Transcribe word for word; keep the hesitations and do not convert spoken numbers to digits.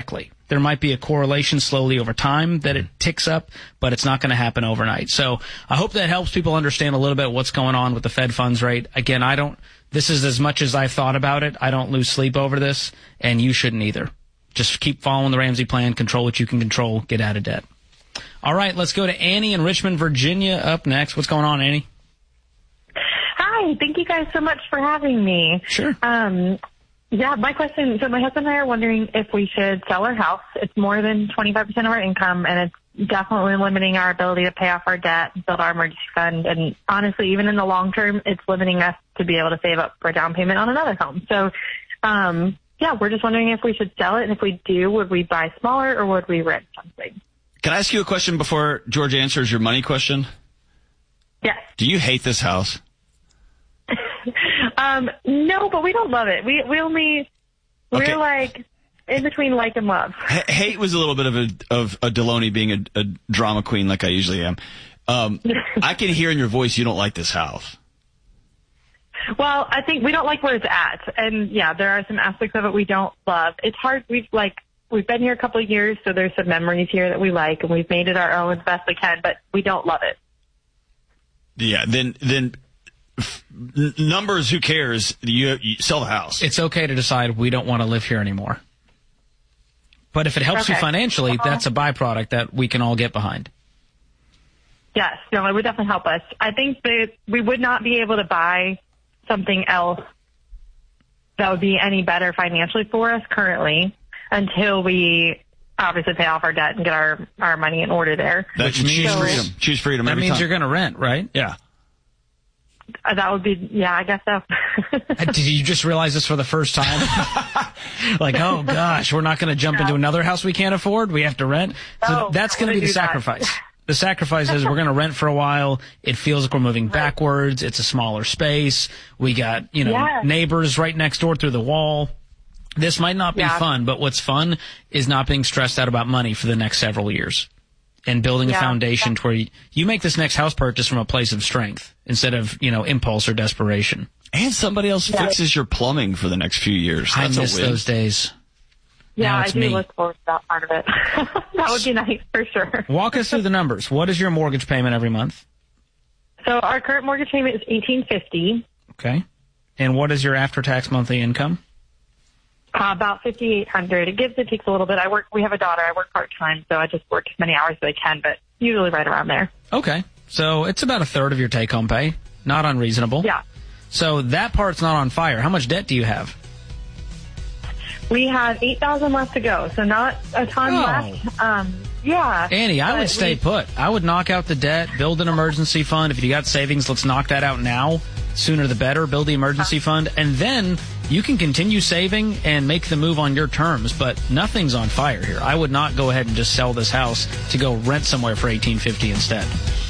directly. There might be a correlation slowly over time that it ticks up, but it's not going to happen overnight. So I hope that helps people understand a little bit what's going on with the Fed funds rate. Again, I don't, this is as much as I've thought about it. I don't lose sleep over this, and you shouldn't either. Just keep following the Ramsey plan, control what you can control, get out of debt. All right, let's go to Annie in Richmond, Virginia up next. What's going on, Annie? Hi, thank you guys so much for having me. Sure. Um, yeah, my question, so my husband and I are wondering if we should sell our house. It's more than twenty-five percent of our income, and it's definitely limiting our ability to pay off our debt and build our emergency fund. And honestly, even in the long term, it's limiting us to be able to save up for a down payment on another home. So, um, yeah, we're just wondering if we should sell it, and if we do, would we buy smaller or would we rent something? Can I ask you a question before George answers your money question? Yes. Do you hate this house? um, no, but we don't love it. We we only Okay. we're like in between like and love. H- hate was a little bit of a of a Deloney being a, a drama queen like I usually am. Um, I can hear in your voice you don't like this house. Well, I think we don't like where it's at, and yeah, there are some aspects of it we don't love. It's hard. We've like we've been here a couple of years, so there's some memories here that we like, and we've made it our own as best we can, but we don't love it. Yeah, then then. N- numbers, who cares? You, you sell the house. It's okay to decide we don't want to live here anymore. But if it helps Okay. you financially, that's a byproduct that we can all get behind. Yes, no, it would definitely help us. I think that we would not be able to buy something else that would be any better financially for us currently until we obviously pay off our debt and get our, our money in order there. That Which choose means- freedom. Choose freedom. That every means time. you're going to rent, right? Yeah. Uh, That would be, yeah, I guess so. Did you just realize this for the first time? Like, oh gosh, we're not going to jump into another house we can't afford. We have to rent. So No, that's I going to be wouldn't the do that. sacrifice. The sacrifice is we're going to rent for a while. It feels like we're moving backwards. It's a smaller space. We got, you know, Yes. neighbors right next door through the wall. This might not be Yeah. fun, but what's fun is not being stressed out about money for the next several years. And building a Yeah. foundation to where you, you make this next house purchase from a place of strength instead of, you know, impulse or desperation. And somebody else Yeah. fixes your plumbing for the next few years. I That's miss a win. those days. Yeah, Now I it's do me. look forward to that part of it. That would be nice for sure. Walk us through the numbers. What is your mortgage payment every month? So our current mortgage payment is eighteen fifty, Okay. And what is your after-tax monthly income? uh, about fifty-eight hundred. It gives and takes a little bit. I work. We have a daughter. I work part time, so I just work as many hours as I can, but usually right around there. Okay. So it's about a third of your take-home pay. Not unreasonable. Yeah, So that part's not on fire. How much debt do you have? we have eight thousand left to go, so not a ton Oh. left. Um, yeah, Annie, I but would stay we- put. I would knock out the debt, build an emergency fund. If you got savings, let's knock that out now. Sooner the better. Build the emergency fund. And then you can continue saving and make the move on your terms. But nothing's on fire here. I would not go ahead and just sell this house to go rent somewhere for eighteen fifty instead.